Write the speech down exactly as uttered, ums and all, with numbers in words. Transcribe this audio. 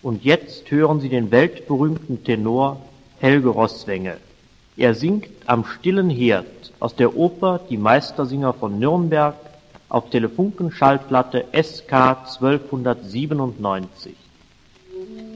Und jetzt hören Sie den weltberühmten Tenor Helge Roßwengel. Er singt Am stillen Herd aus der Oper Die Meistersinger von Nürnberg auf Telefunken-Schallplatte S K zwölfhundertsiebenundneunzig.